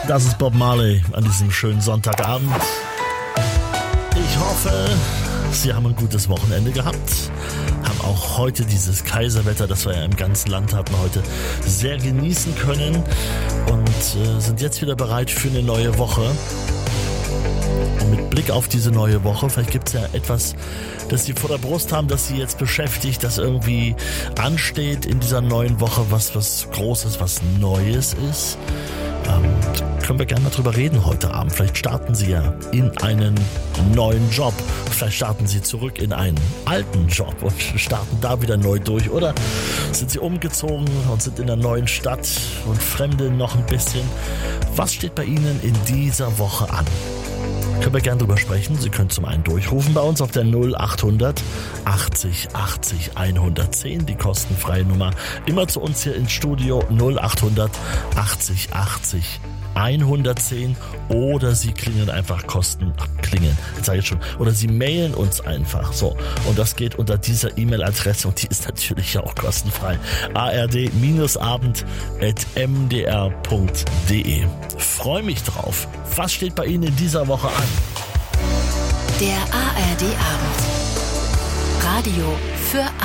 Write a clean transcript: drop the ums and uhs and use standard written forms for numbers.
Das ist Bob Marley an diesem schönen Sonntagabend. Ich hoffe, Sie haben ein gutes Wochenende gehabt. Haben auch heute dieses Kaiserwetter, das wir ja im ganzen Land hatten, heute sehr genießen können. Und sind jetzt wieder bereit für eine neue Woche. Und mit Blick auf diese neue Woche, vielleicht gibt es ja etwas, das Sie vor der Brust haben, das Sie jetzt beschäftigt, das irgendwie ansteht in dieser neuen Woche, was Großes, was Neues ist. Können wir gerne mal drüber reden heute Abend. Vielleicht starten Sie ja in einen neuen Job. Vielleicht starten Sie zurück in einen alten Job und starten da wieder neu durch. Oder sind Sie umgezogen und sind in einer neuen Stadt und fremdeln noch ein bisschen. Was steht bei Ihnen in dieser Woche an? Können wir gerne drüber sprechen. Sie können zum einen durchrufen bei uns auf der 0800 80 80 110, die kostenfreie Nummer. Immer zu uns hier ins Studio 0800 80 80 110 oder Sie klingeln einfach jetzt sage ich schon, oder Sie mailen uns einfach so, und das geht unter dieser E-Mail-Adresse und die ist natürlich auch kostenfrei, ard-abend@mdr.de. Freue mich drauf. Was steht bei Ihnen in dieser Woche an? Der ARD Abend. Radio für